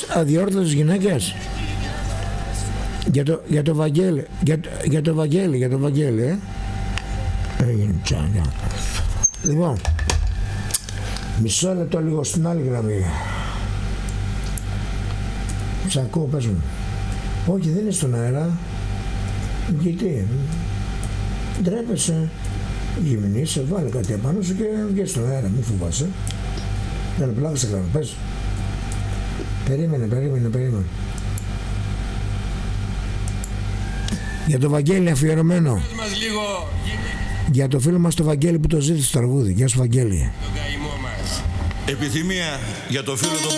αδιόρθωτες γυναίκες. Για το Βαγγέλη. Για το Βαγγέλη, Έγινε τσάνια. Λοιπόν, μισό λεπτό λίγο στην άλλη γραμμή. Σ' ακούω, πες μου. Όχι, δεν είναι στον αέρα. Γιατί? Ντρέπεσαι. Γυμνείσαι, βάλε κάτι απάνω σου και βγες στον αέρα, μην φοβάσαι. Δεν είναι πλάκα σε κάνω, πες. Περίμενε. Για το Βαγγέλη αφιερωμένο. Για το φίλο μας το Βαγγέλη που το ζήτησε το τραγούδι. Γεια σου Βαγγέλη. Επιθυμία για το φίλο